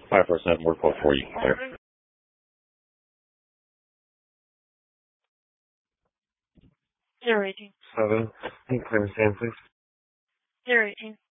5% more quote for you. There. Zero 18. 7. Clear stand, please. 018.